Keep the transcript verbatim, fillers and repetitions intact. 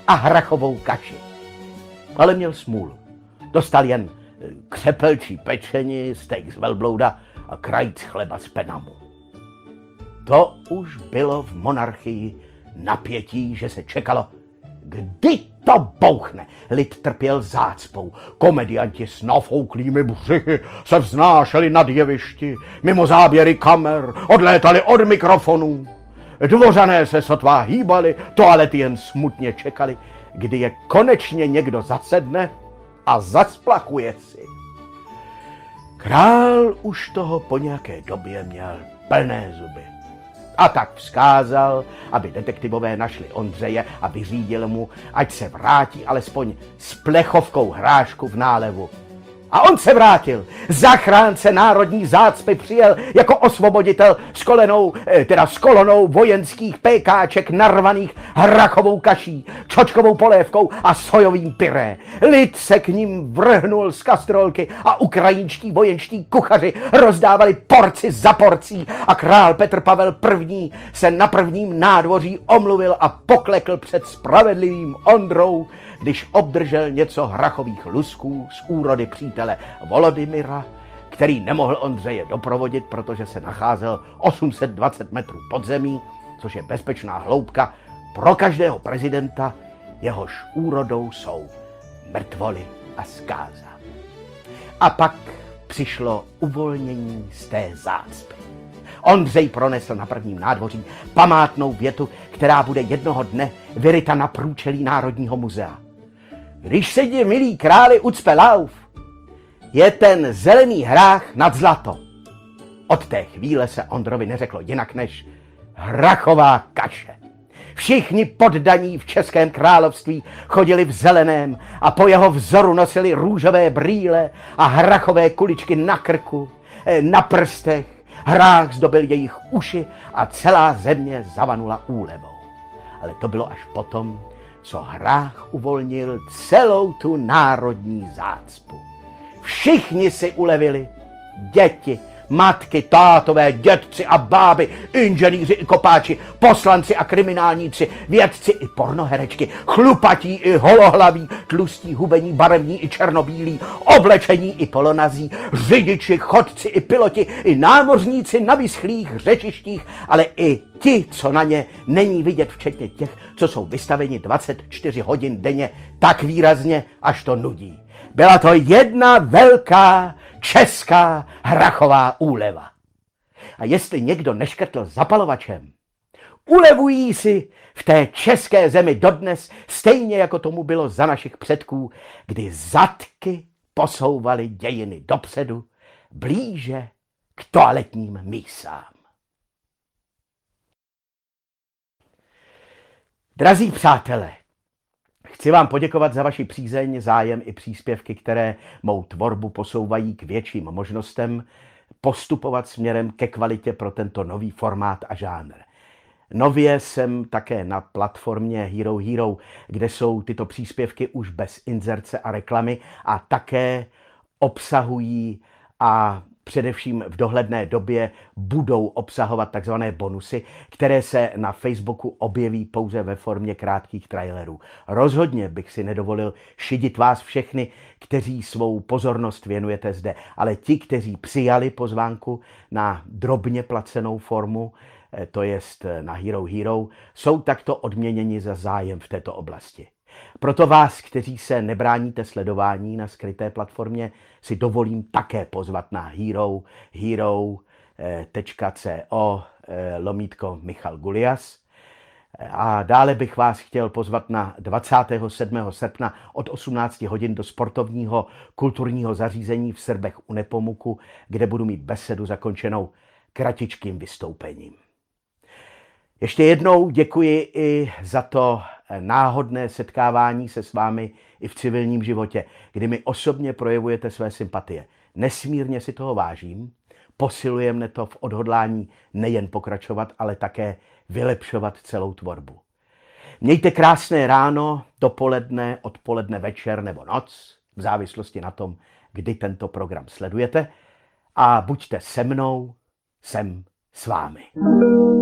a hrachovou kaši. Ale měl smůlu. Dostal jen křepelčí pečení, steak z velblouda a krajíc chleba z penamu. To už bylo v monarchii napětí, že se čekalo, kdy to bouchne. Lid trpěl zácpou. Komedianti s nafouklými břichy se vznášeli nad jevišti, mimo záběry kamer, odlétali od mikrofonů. Dvořané se sotva hýbali, toalety jen smutně čekali, kdy je konečně někdo zasedne a zasplakuje si. Král už toho po nějaké době měl plné zuby. A tak vzkázal, aby detektivové našli Ondřeje a vyřídil mu, ať se vrátí alespoň s plechovkou hrášku v nálevu. A on se vrátil. Zachránce národní zácpy přijel jako osvoboditel s kolenou, teda s kolonou vojenských pékáček narvaných hrachovou kaší, čočkovou polévkou a sojovým pyré. Lid se k ním vrhnul z kastrolky a ukrajinští vojenští kuchaři rozdávali porci za porcí a král Petr Pavel I. se na prvním nádvoří omluvil a poklekl před spravedlivým Ondrou, když obdržel něco hrachových lusků z úrody přítele Volodymyra, který nemohl Ondřeje doprovodit, protože se nacházel osm set dvacet metrů pod zemí, což je bezpečná hloubka pro každého prezidenta, jehož úrodou jsou mrtvoly a zkáza. A pak přišlo uvolnění z té zácpy. Ondřej pronesl na prvním nádvoří památnou větu, která bude jednoho dne vyryta na průčelí Národního muzea. Když se ti, milí králi, ucpe lauf, je ten zelený hrách nad zlato. Od té chvíle se Ondrovi neřeklo jinak než hrachová kaše. Všichni poddaní v Českém království chodili v zeleném a po jeho vzoru nosili růžové brýle a hrachové kuličky na krku, na prstech. Hrách zdobil jejich uši a celá země zavanula úlevou. Ale to bylo až potom, co hrách uvolnil celou tu národní zácpu. Všichni si ulevili, děti, matky, tátové, dědci a báby, inženýři i kopáči, poslanci a kriminálníci, vědci i pornoherečky, chlupatí i holohlaví, tlustí, hubení, barevní i černobílí, oblečení i polonazí, řidiči, chodci i piloti, i námořníci na vyschlých řečištích, ale i ti, co na ně není vidět, včetně těch, co jsou vystaveni dvacet čtyři hodin denně tak výrazně, až to nudí. Byla to jedna velká česká hrachová úleva. A jestli někdo neškrtl zapalovačem, ulevují si v té české zemi dodnes, stejně jako tomu bylo za našich předků, kdy zadky posouvaly dějiny dopředu, blíže k toaletním mísám. Drazí přátelé, chci vám poděkovat za vaši přízeň, zájem i příspěvky, které mou tvorbu posouvají k větším možnostem postupovat směrem ke kvalitě pro tento nový formát a žánr. Nově jsem také na platformě Hero Hero, kde jsou tyto příspěvky už bez inzerce a reklamy a také obsahují a především v dohledné době budou obsahovat takzvané bonusy, které se na Facebooku objeví pouze ve formě krátkých trailerů. Rozhodně bych si nedovolil šidit vás všechny, kteří svou pozornost věnujete zde, ale ti, kteří přijali pozvánku na drobně placenou formu, to jest na Hero Hero, jsou takto odměněni za zájem v této oblasti. Proto vás, kteří se nebráníte sledování na skryté platformě, si dovolím také pozvat na hero, hero tečka co lomítko Michal Gulias. A dále bych vás chtěl pozvat na dvacátého sedmého srpna od osmnácti hodin do sportovního kulturního zařízení v Srbech u Nepomuku, kde budu mít besedu zakončenou kratičkým vystoupením. Ještě jednou děkuji i za to náhodné setkávání se s vámi i v civilním životě, kdy mi osobně projevujete své sympatie. Nesmírně si toho vážím, posiluje mne to v odhodlání nejen pokračovat, ale také vylepšovat celou tvorbu. Mějte krásné ráno, dopoledne, odpoledne, večer nebo noc, v závislosti na tom, kdy tento program sledujete, a buďte se mnou, jsem s vámi.